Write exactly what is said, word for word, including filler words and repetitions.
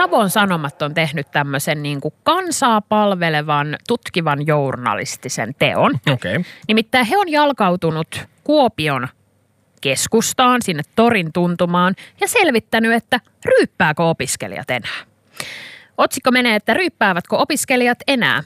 Savon Sanomat on tehnyt tämmöisen niin kuin kansaa palvelevan, tutkivan journalistisen teon. Okay. Nimittäin he on jalkautunut Kuopion keskustaan, sinne torin tuntumaan ja selvittänyt, että ryyppääkö opiskelijat enää. Otsikko menee, että ryyppäävätkö opiskelijat enää?